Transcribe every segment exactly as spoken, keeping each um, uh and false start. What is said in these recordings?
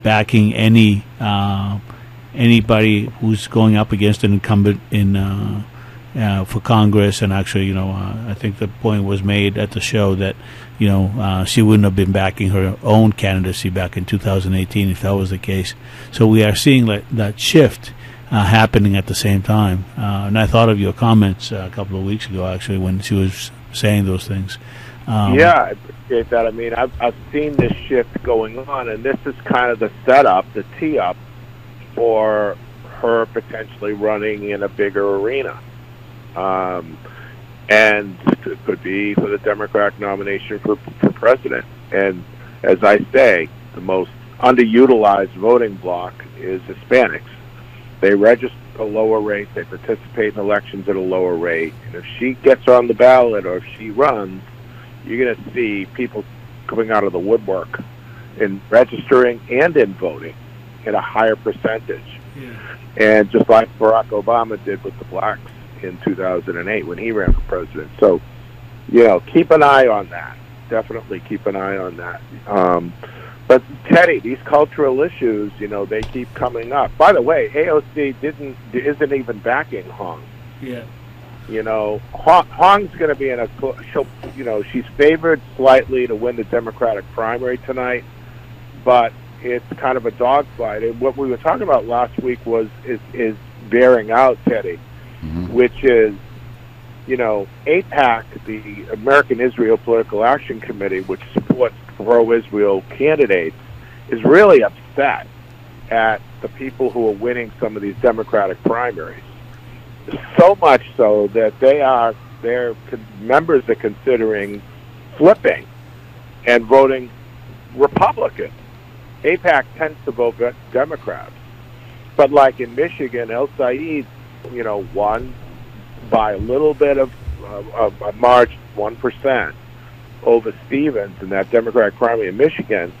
backing any uh, anybody who's going up against an incumbent in uh, uh, for Congress. And actually, you know, uh, I think the point was made at the show that, you know, uh, she wouldn't have been backing her own candidacy back in two thousand eighteen if that was the case. So we are seeing like that shift uh, happening at the same time. Uh, and I thought of your comments uh, a couple of weeks ago, actually, when she was saying those things. Um, yeah, I appreciate that. I mean, I've, I've seen this shift going on, and this is kind of the setup, the tee-up for her potentially running in a bigger arena. Um, and it could be for the Democratic nomination for, for president. And as I say, the most underutilized voting bloc is Hispanics. They register at a lower rate, they participate in elections at a lower rate, and if she gets on the ballot or if she runs, you're going to see people coming out of the woodwork in registering and in voting at a higher percentage. Yeah. And just like Barack Obama did with the blacks in two thousand eight when he ran for president. So, you know, keep an eye on that. Definitely keep an eye on that. Um, but, Teddy, these cultural issues, you know, they keep coming up. By the way, A O C didn't isn't even backing Hong. Yeah. You know, Hong, Hong's going to be in a, she'll, you know, she's favored slightly to win the Democratic primary tonight, but it's kind of a dogfight. And what we were talking about last week was is, is bearing out, Teddy, mm-hmm. which is, you know, AIPAC, the American Israel Political Action Committee, which supports pro-Israel candidates, is really upset at the people who are winning some of these Democratic primaries. So much so that they are, their members are considering flipping and voting Republican. AIPAC tends to vote Democrats. But like in Michigan, El Said, you know, won by a little bit of uh, a margin, one percent, over Stevens in that Democratic primary in Michigan.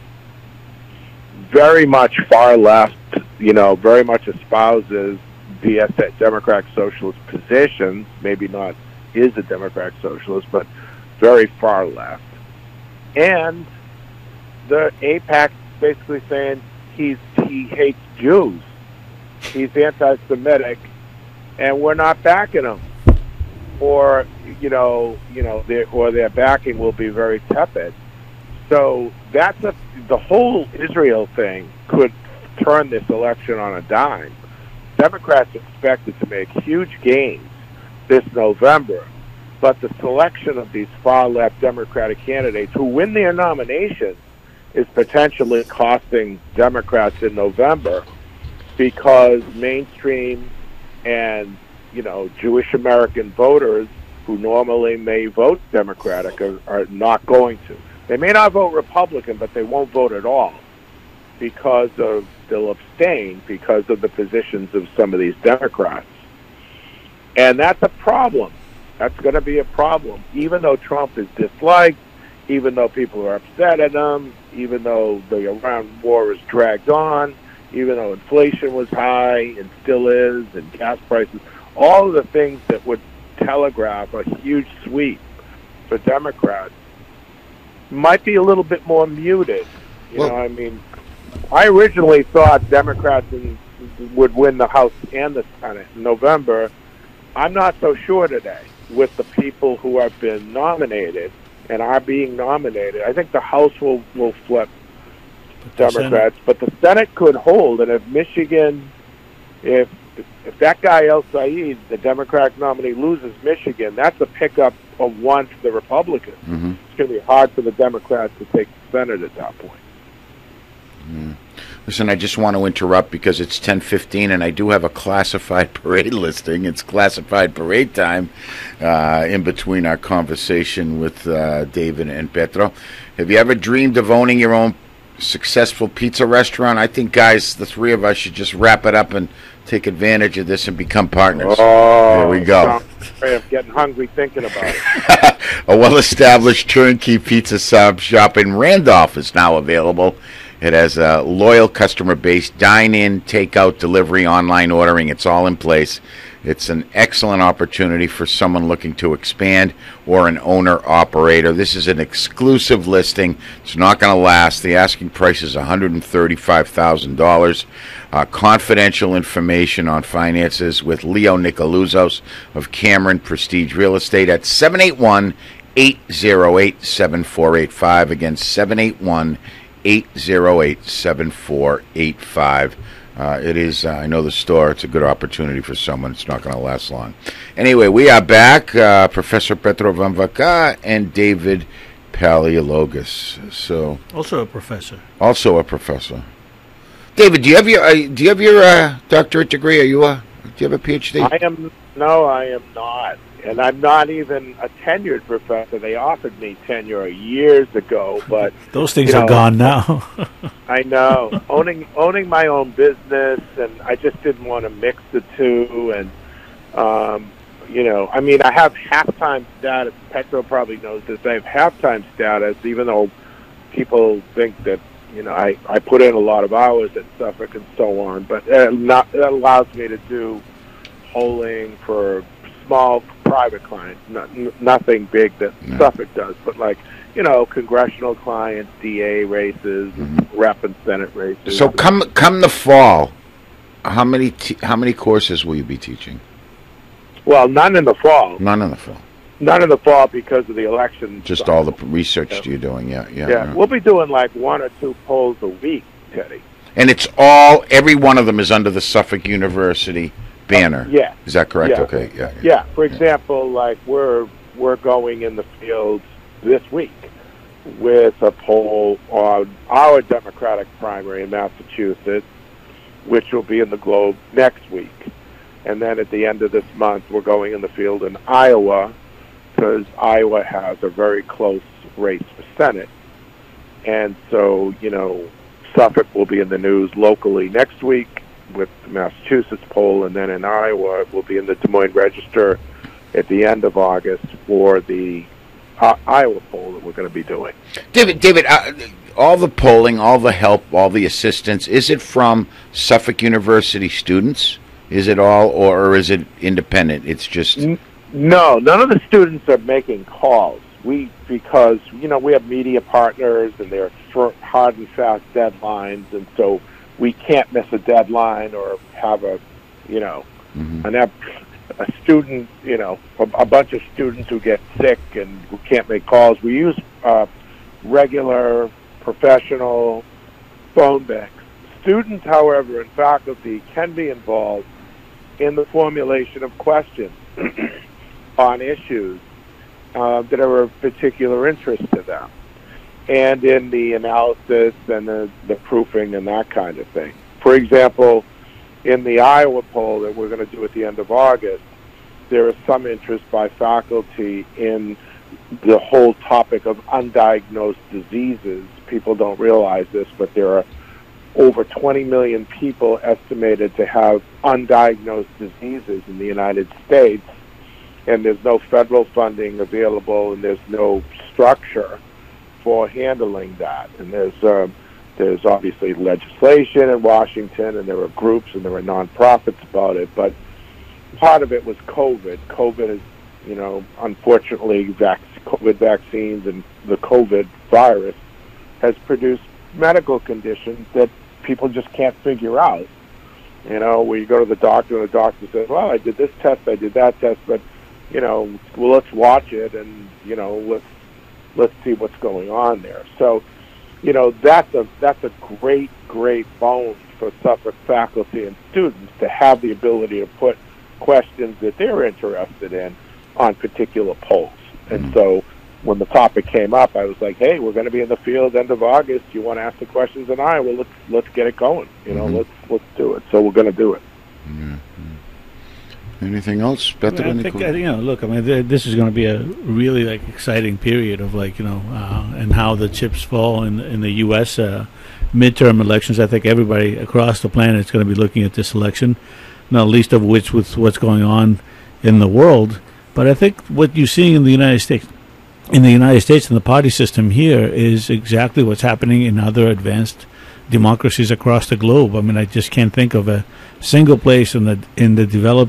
Very much far left, you know, very much espouses the Democratic Socialist positions, maybe not is a Democratic Socialist, but very far left. And the AIPAC basically saying he's he hates Jews, he's anti-Semitic, and we're not backing him, or you know, you know, their, or their backing will be very tepid. So that's a, the whole Israel thing could turn this election on a dime. Democrats expected to make huge gains this November, but the selection of these far-left Democratic candidates who win their nominations is potentially costing Democrats in November, because mainstream and, you know, Jewish American voters who normally may vote Democratic are, are not going to. They may not vote Republican, but they won't vote at all because of, they'll abstain because of the positions of some of these Democrats. And that's a problem. That's going to be a problem. Even though Trump is disliked, even though people are upset at him, even though the Iran war is dragged on, even though inflation was high and still is, and gas prices, all of the things that would telegraph a huge sweep for Democrats might be a little bit more muted. You well, know, I mean, I originally thought Democrats in, would win the House and the Senate in November. I'm not so sure today with the people who have been nominated and are being nominated. I think the House will, will flip Democrats, but the Senate could hold. And if Michigan, if if that guy El Said, the Democratic nominee, loses Michigan, that's a pickup of one for the Republicans. Mm-hmm. It's going to be hard for the Democrats to take the Senate at that point. Mm. Listen, I just want to interrupt because it's ten fifteen and I do have a classified parade listing. It's classified parade time uh, in between our conversation with uh, David and Petro. Have you ever dreamed of owning your own successful pizza restaurant? I think, guys, the three of us should just wrap it up and take advantage of this and become partners. Oh, there we go. I'm getting hungry thinking about it. A well-established turnkey pizza sub shop in Randolph is now available. It has a loyal customer base, dine-in, take-out, delivery, online ordering. It's all in place. It's an excellent opportunity for someone looking to expand or an owner-operator. This is an exclusive listing. It's not going to last. The asking price is one hundred thirty-five thousand dollars. Uh, confidential information on finances with Leo Nicolouzos of Cameron Prestige Real Estate at seven eight one, eight zero eight, seven four eight five. Again, seven eight one, eight zero eight, seven four eight five. Uh, it is, uh, I know the store, it's a good opportunity for someone. It's not going to last long. Anyway, we are back. Uh, Professor Petro Van Vaca and David Paleologos. So, Also a professor. Also a professor. David, do you have your uh, do you have your uh, doctorate degree? Are you a do you have a PhD? I am no, I am not, and I'm not even a tenured professor. They offered me tenure years ago, but those things you know, are gone now. I know owning owning my own business, and I just didn't want to mix the two. And um, you know, I mean, I have halftime status. Petro probably knows this. I have halftime status, even though people think that. You know, I, I put in a lot of hours at Suffolk and so on, but it, not, it allows me to do polling for small private clients, not, n- nothing big that no. Suffolk does, but like, you know, congressional clients, D A races, mm-hmm. rep and Senate races. So come come the fall, how many t- how many courses will you be teaching? Well, none in the fall. None in the fall. None in the fall because of the election. Just cycle. all the research yeah. you're doing, yeah, yeah. Yeah, yeah. we'll be doing like one or two polls a week, Teddy. And it's all, every one of them is under the Suffolk University banner. Uh, yeah. Is that correct? Yeah. Okay, yeah, yeah. Yeah, for example, yeah. like we're we're going in the field this week with a poll on our Democratic primary in Massachusetts, which will be in the Globe next week. And then at the end of this month, we're going in the field in Iowa, because Iowa has a very close race for Senate. And so, you know, Suffolk will be in the news locally next week with the Massachusetts poll, and then in Iowa it will be in the Des Moines Register at the end of August for the uh, Iowa poll that we're going to be doing. David, David, uh, all the polling, all the help, all the assistance, is it from Suffolk University students? Is it all, or, or is it independent? It's just... N- No, none of the students are making calls. We because you know we have media partners and they're for hard and fast deadlines, and so we can't miss a deadline or have a you know mm-hmm. an a student you know a, a bunch of students who get sick and who can't make calls. We use uh, regular professional phone banks. Students, however, and faculty can be involved in the formulation of questions on issues uh, that are of particular interest to them, and in the analysis and the, the proofing and that kind of thing. For example, in the Iowa poll that we're going to do at the end of August, there is some interest by faculty in the whole topic of undiagnosed diseases. People don't realize this, but there are over twenty million people estimated to have undiagnosed diseases in the United States, and there's no federal funding available, and there's no structure for handling that. And there's uh, there's obviously legislation in Washington, and there are groups and there are nonprofits about it. But part of it was COVID. COVID is, you know, unfortunately, vac- COVID vaccines and the COVID virus has produced medical conditions that people just can't figure out. You know, where you go to the doctor and the doctor says, well, I did this test, I did that test, but, you know, well, let's watch it and, you know, let's let's see what's going on there. So, you know, that's a that's a great, great bone for Suffolk faculty and students to have the ability to put questions that they're interested in on particular polls. And mm-hmm. so when the topic came up, I was like, hey, we're going to be in the field end of August. You want to ask the questions in Iowa? Let's let's get it going. You know, mm-hmm. let's let's do it. So we're going to do it. Mm-hmm. Anything else? Better I, mean, I think, you know, look, I mean, th- this is going to be a really like exciting period of like, you know, uh, and how the chips fall in in the U S uh, midterm elections. I think everybody across the planet is going to be looking at this election, not least of which with what's going on in the world. But I think what you're seeing in the United States, in the United States and the party system here is exactly what's happening in other advanced democracies across the globe. I mean, I just can't think of a single place in the in the developed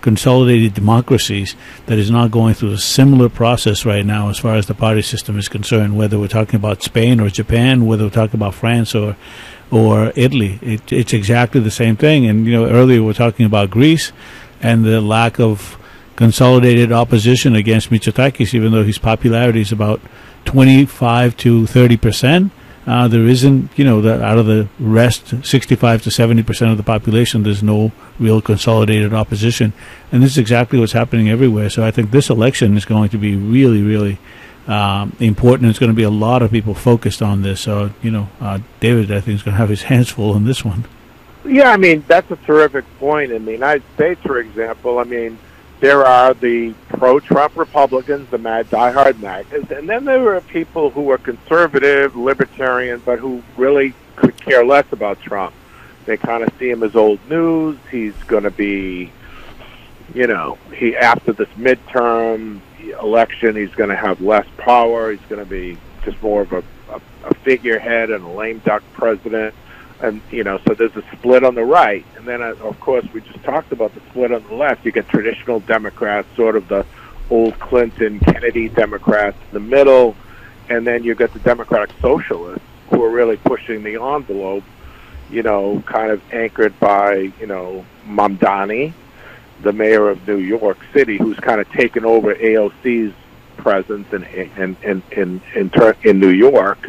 consolidated democracies that is not going through a similar process right now as far as the party system is concerned, whether we're talking about Spain or Japan, whether we're talking about France or or Italy. It, it's exactly the same thing. And, you know, earlier we were talking about Greece and the lack of consolidated opposition against Mitsotakis, even though his popularity is about twenty-five to thirty percent. Uh, there isn't, you know, the, out of the rest, sixty-five to seventy percent of the population, there's no real consolidated opposition. And this is exactly what's happening everywhere. So I think this election is going to be really, really um, important. There's going to be a lot of people focused on this. So, you know, uh, David, I think, is going to have his hands full on this one. Yeah, I mean, that's a terrific point. In the United States, for example, I mean, there are the pro-Trump Republicans, the mad diehard MAGAs, and then there are people who are conservative, libertarian, but who really could care less about Trump. They kind of see him as old news. He's going to be, you know, he after this midterm election, he's going to have less power. He's going to be just more of a, a, a figurehead and a lame duck president. And, you know, so there's a split on the right. And then, uh, of course, we just talked about the split on the left. You get traditional Democrats, sort of the old Clinton, Kennedy Democrats in the middle. And then you get the Democratic Socialists who are really pushing the envelope, you know, kind of anchored by, you know, Mamdani, the mayor of New York City, who's kind of taken over A O C's presence in, in, in, in, in, in, in New York.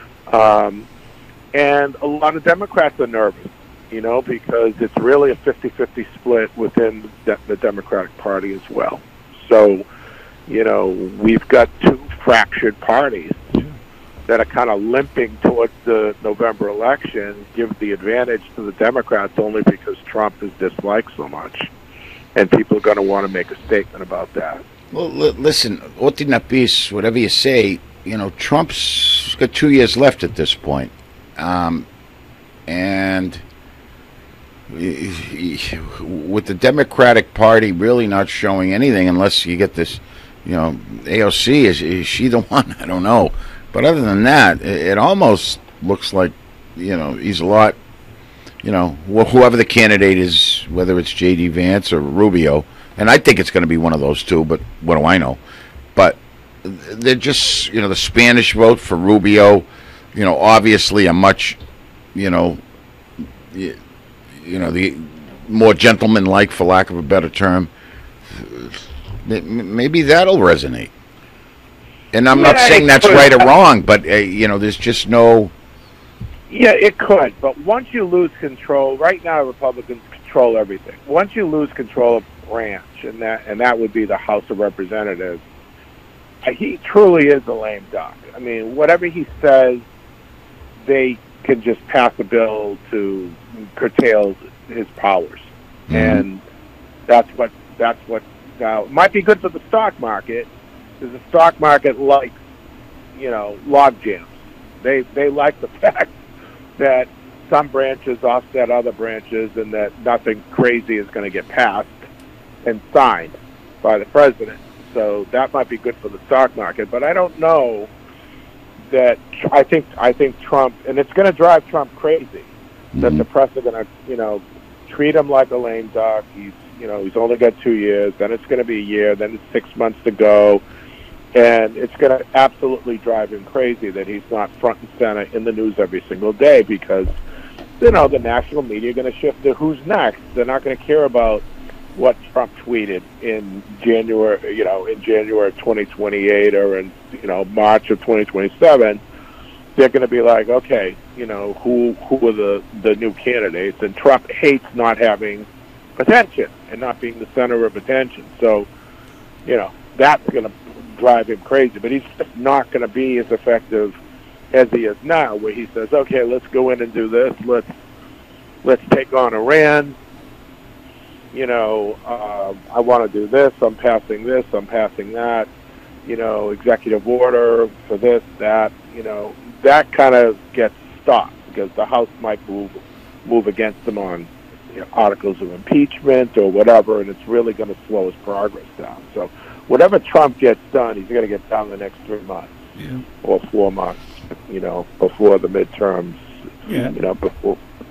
Um And a lot of Democrats are nervous, you know, because it's really a fifty-fifty split within the, the Democratic Party as well. So, you know, we've got two fractured parties that are kind of limping towards the November election, give the advantage to the Democrats only because Trump is disliked so much. And people are going to want to make a statement about that. Well, l- listen, Otinapis, whatever you say, you know, Trump's got two years left at this point. Um, and with the Democratic Party really not showing anything unless you get this, you know, A O C, is, is she the one? I don't know. But other than that, it, it almost looks like, you know, he's a lot, you know, wh- whoever the candidate is, whether it's J D Vance or Rubio, and I think it's going to be one of those two, but what do I know? But they're just, you know, the Spanish vote for Rubio, you know, obviously a much, you know, you, you know, the more gentleman-like, for lack of a better term. Maybe that'll resonate. And I'm yeah, not saying that's could. right or wrong, but, uh, you know, there's just no... Yeah, it could. But once you lose control, right now Republicans control everything. Once you lose control of the branch, and that, and that would be the House of Representatives, he truly is a lame duck. I mean, whatever he says, they can just pass a bill to curtail his powers, mm-hmm. and that's what that's what uh, might be good for the stock market. Because the stock market likes, you know, log jams. They they like the fact that some branches offset other branches, and that nothing crazy is going to get passed and signed by the president. So that might be good for the stock market, but I don't know. That I think I think Trump, and it's going to drive Trump crazy. Mm-hmm. That the press are going to, you know, treat him like a lame duck. He's, you know, he's only got two years. Then it's going to be a year. Then it's six months to go, and it's going to absolutely drive him crazy that he's not front and center in the news every single day because, you know, the national media are going to shift to who's next. They're not going to care about what Trump tweeted in January, you know, in January of twenty twenty-eight or in, you know, March of twenty twenty-seven, they're going to be like, okay, you know, who who are the, the new candidates? And Trump hates not having attention and not being the center of attention. So, you know, that's going to drive him crazy. But he's just not going to be as effective as he is now, where he says, okay, let's go in and do this. Let's let's take on Iran. You know, uh, I want to do this, I'm passing this, I'm passing that, you know, executive order for this, that, you know, that kind of gets stopped because the House might move move against them on, you know, articles of impeachment or whatever, and it's really going to slow his progress down. So whatever Trump gets done, he's going to get done in the next three months yeah. or four months, you know, before the midterms, yeah. you know, before...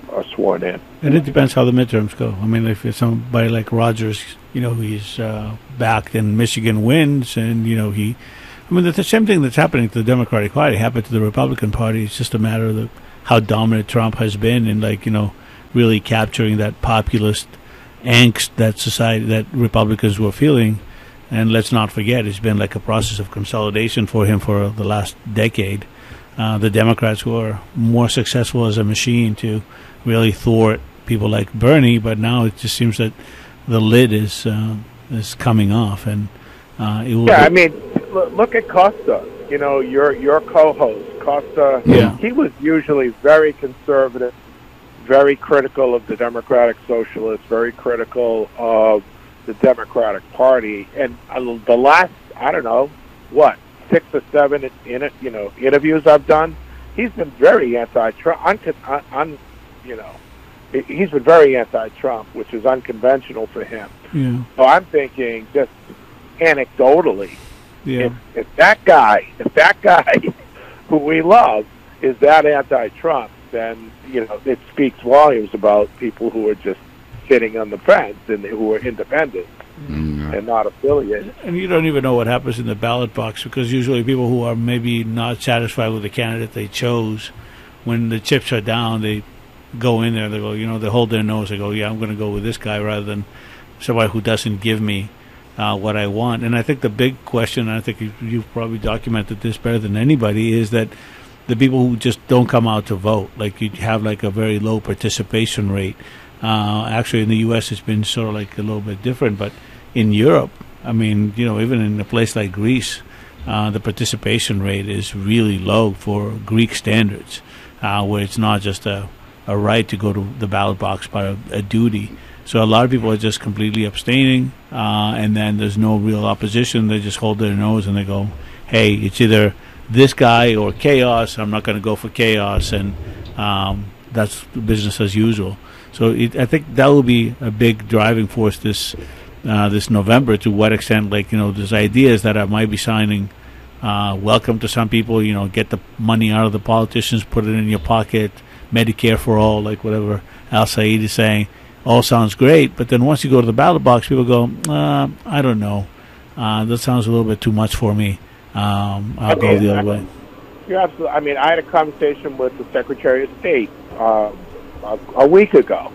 are sworn in. And it depends how the midterms go. I mean, if it's somebody like Rogers, you know, he's uh, back, then Michigan wins, and, you know, he... I mean, the same thing that's happening to the Democratic Party happened to the Republican Party. It's just a matter of the, how dominant Trump has been in, like, you know, really capturing that populist angst that society, that Republicans were feeling. And let's not forget, it's been like a process of consolidation for him for the last decade. Uh, the Democrats were more successful as a machine to really thwart people like Bernie, but now it just seems that the lid is uh, is coming off, and uh, it will. Yeah, I mean, look at Costa. You know, your your co-host Costa. Yeah. He was usually very conservative, very critical of the Democratic Socialists, very critical of the Democratic Party, and uh, the last I don't know what six or seven in it, you know, interviews I've done, he's been very anti-Trump. Un, un, un, you know, he's been very anti-Trump, which is unconventional for him. Yeah. So I'm thinking, just anecdotally, Yeah. if, if that guy, if that guy who we love is that anti-Trump, then you know it speaks volumes about people who are just sitting on the fence and who are independent mm-hmm. and not affiliated. And you don't even know what happens in the ballot box, because usually people who are maybe not satisfied with the candidate they chose, when the chips are down, they go in there, they go, you know, they hold their nose, they go, yeah, I'm going to go with this guy rather than somebody who doesn't give me uh, what I want. And I think the big question, and I think you, you've probably documented this better than anybody, is that the people who just don't come out to vote, like you have like a very low participation rate. Uh, actually, in the U S, it's been sort of like a little bit different, but in Europe, I mean, you know, even in a place like Greece, uh, the participation rate is really low for Greek standards, uh, where it's not just a, a right to go to the ballot box, but a, a duty. So a lot of people are just completely abstaining, uh, and then there's no real opposition. They just hold their nose and they go, hey, it's either this guy or chaos. I'm not going to go for chaos, and um, that's business as usual. So it, I think that will be a big driving force this uh, this November. To what extent, like, you know, there's ideas that I might be signing. Uh, welcome to some people, you know, get the money out of the politicians, put it in your pocket, Medicare for all, like whatever Al Said is saying. All sounds great, but then once you go to the ballot box, people go, uh, I don't know. Uh, that sounds a little bit too much for me. Um, I'll I mean, go the other I, way. You're absolutely. I mean, I had a conversation with the Secretary of State um, a, a week ago,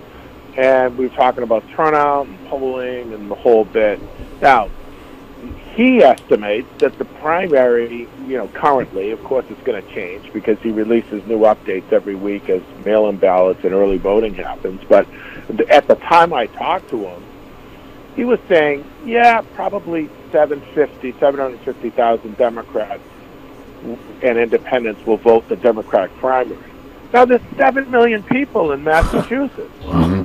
and we were talking about turnout and polling and the whole bit. Now, he estimates that the primary, you know, currently, of course, it's going to change because he releases new updates every week as mail-in ballots and early voting happens. But at the time I talked to him, he was saying, yeah, probably seven hundred fifty thousand Democrats and independents will vote the Democratic primary. Now, there's seven million people in Massachusetts. Mm-hmm.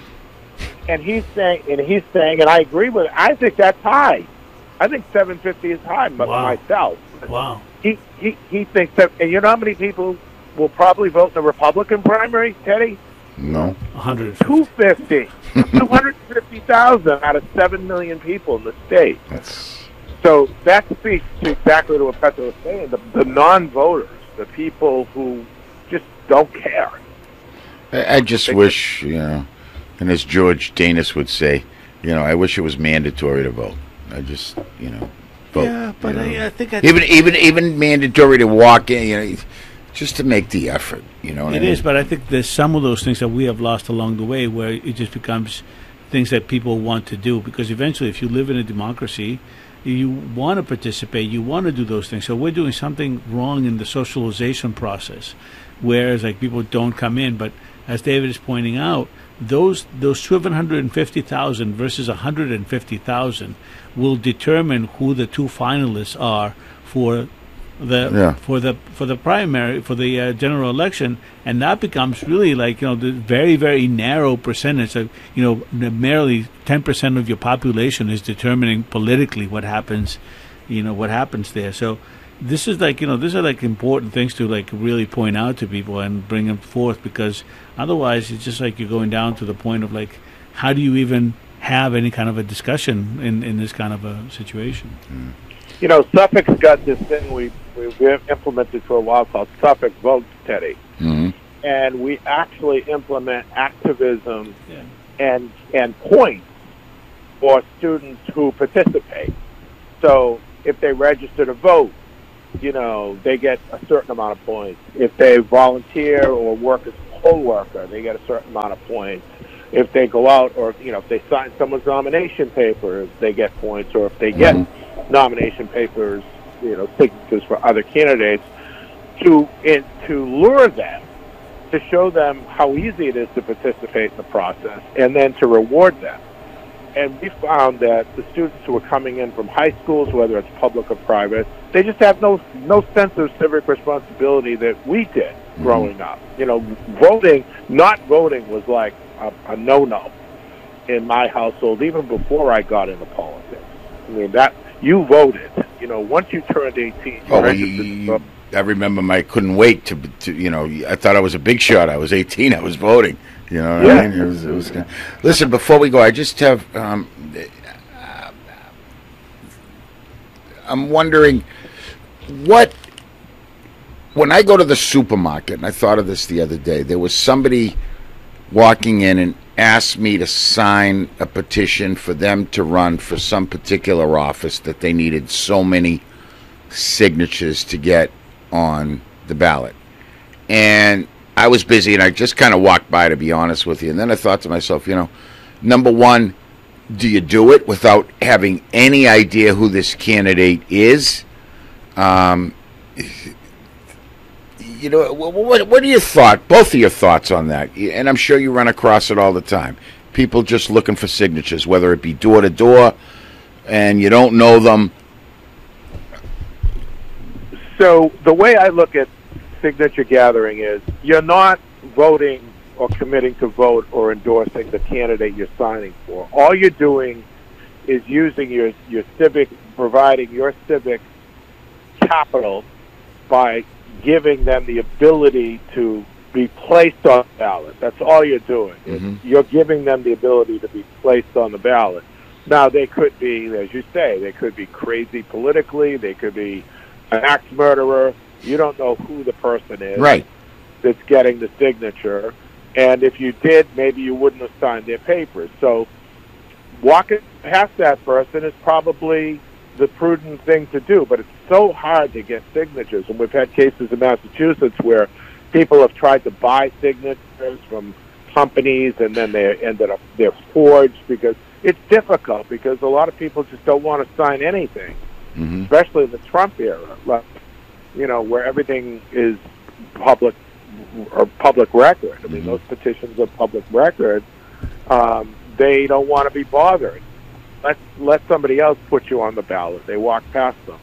And he's saying, and he's saying, and I agree with it, I think that's high. I think seven fifty is high, but wow. myself. Wow. He, he he thinks that, and you know how many people will probably vote in the Republican primary, Teddy? No. one hundred two fifty. two hundred fifty thousand out of seven million people in the state. That's... So that speaks to exactly to what Petro was saying. The, the non-voters, the people who just don't care. I, I just they wish, can, you know, and as George Danis would say, you know, I wish it was mandatory to vote. I just, you know, vote. Yeah, but you know. I, I think I even even even mandatory to walk in, you know, just to make the effort. You know, what it I mean? is. But I think there's some of those things that we have lost along the way, where it just becomes things that people want to do. Because eventually, if you live in a democracy, you want to participate, you want to do those things. So we're doing something wrong in the socialization process, whereas like people don't come in. But as David is pointing out, those those seven hundred fifty thousand versus one hundred fifty thousand will determine who the two finalists are for the yeah. for the for the primary for the uh, general election, and that becomes really like, you know, the very very narrow percentage of, you know, merely ten percent of your population is determining politically what happens, you know, what happens there. So this is like, you know, these are like important things to like really point out to people and bring them forth, because otherwise it's just like you're going down to the point of like, how do you even have any kind of a discussion in, in this kind of a situation? Mm. You know, Suffolk's got this thing we, we've implemented for a while called Suffolk Votes, Teddy. Mm-hmm. and we actually implement activism Yeah. and and points for students who participate. So if they register to vote, you know, they get a certain amount of points. If they volunteer or work as a poll worker, they get a certain amount of points. If they go out or, you know, if they sign someone's nomination papers, they get points. Or if they get mm-hmm. nomination papers, you know, signatures for other candidates, to in, to lure them, to show them how easy it is to participate in the process, and then to reward them. And we found that the students who are coming in from high schools, whether it's public or private, they just have no no sense of civic responsibility that we did growing mm-hmm. up. You know, voting, not voting was like a, a no-no in my household, even before I got into politics. I mean, that you voted. You know, once you turned eighteen, you oh, well, you, you, I remember my couldn't wait to, to, you know, I thought I was a big shot. I was eighteen. I was voting. You know what yeah. I mean? It was, it was kind of, listen, before we go, I just have, um, I'm wondering what, when I go to the supermarket, and I thought of this the other day, there was somebody walking in and asked me to sign a petition for them to run for some particular office that they needed so many signatures to get on the ballot. And I was busy, and I just kind of walked by, to be honest with you. And then I thought to myself, you know, number one, do you do it without having any idea who this candidate is? Um, you know, what, what are your thoughts, both of your thoughts on that? And I'm sure you run across it all the time. People just looking for signatures, whether it be door to door, and you don't know them. So the way I look at signature gathering is you're not voting or committing to vote or endorsing the candidate you're signing for. All you're doing is using your, your civic, providing your civic capital by giving them the ability to be placed on the ballot. That's all you're doing. Mm-hmm. You're giving them the ability to be placed on the ballot. Now, they could be, as you say, they could be crazy politically, they could be an axe murderer. You don't know who the person is right. that's getting the signature. And if you did, maybe you wouldn't have signed their papers. So walking past that person is probably the prudent thing to do. But it's so hard to get signatures. And we've had cases in Massachusetts where people have tried to buy signatures from companies, and then they ended up, they're forged, because it's difficult, because a lot of people just don't want to sign anything, mm-hmm. especially in the Trump era. Like, you know, where everything is public or public record. I mean, mm-hmm. those petitions are public record. Um, they don't want to be bothered. Let let somebody else put you on the ballot. They walk past them.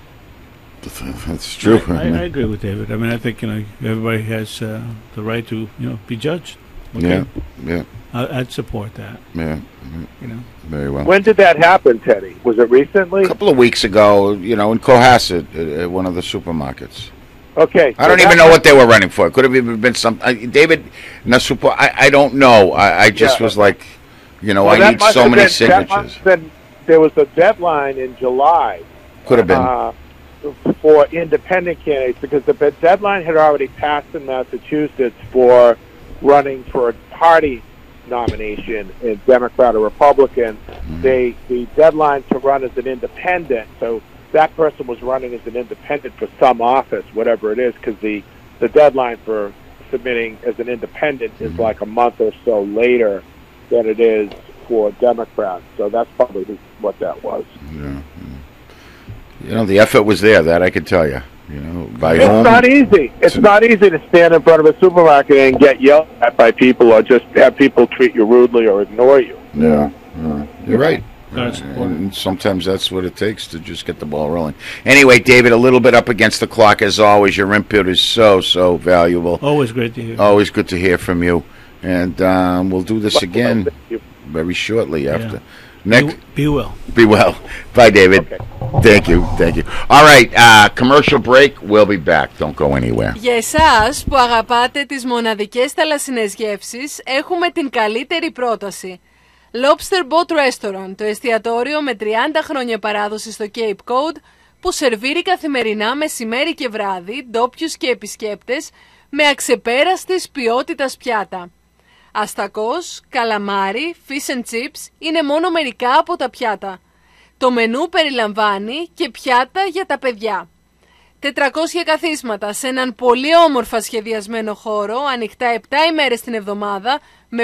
That's true. I, I, I agree with David. I mean, I think, you know, everybody has uh, the right to, you know, be judged. Okay? Yeah, yeah. I, I'd support that. Yeah, you know. Very well. When did that happen, Teddy? Was it recently? A couple of weeks ago, you know, in Cohasset, at, at one of the supermarkets. Okay. I don't even know what they were running for. It could have even been some uh, David Nasupo. I, I don't know. I, I just yeah. was like, you know, well, I need so many been, signatures. Been, there was a deadline in July. Could have been. Uh, for independent candidates, because the deadline had already passed in Massachusetts for running for a party nomination in Democrat or Republican. Mm-hmm. They the deadline to run as an independent, so that person was running as an independent for some office, whatever it is, because the, the deadline for submitting as an independent mm-hmm. is like a month or so later than it is for Democrats. So that's probably what that was. Yeah. You know, the effort was there, that I can tell you. You know, by it's home, not easy. It's not easy to stand in front of a supermarket and get yelled at by people, or just have people treat you rudely or ignore you. Yeah, yeah. You're right. That's and sometimes that's what it takes to just get the ball rolling. Anyway, David, a little bit up against the clock as always. Your input is so, so valuable. Always great to hear. Always good to hear from you. And um, we'll do this again very shortly after. Yeah. Next, be, be well. Be well. Bye, David. Okay. Thank you. Thank you. All right, uh, commercial break. We'll be back. Don't go anywhere. Για εσάς που αγαπάτε τις μοναδικές θαλασσινές γεύσεις, έχουμε την καλύτερη πρόταση. Lobster Boat Restaurant, το εστιατόριο με τριάντα χρόνια παράδοση στο Cape Cod, που σερβίρει καθημερινά μεσημέρι και βράδυ ντόπιους και επισκέπτες με αξεπέραστης ποιότητας πιάτα. Αστακός, καλαμάρι, fish and chips είναι μόνο μερικά από τα πιάτα. Το μενού περιλαμβάνει και πιάτα για τα παιδιά. τετρακόσια καθίσματα σε έναν πολύ όμορφα σχεδιασμένο χώρο, ανοιχτά επτά ημέρες την εβδομάδα,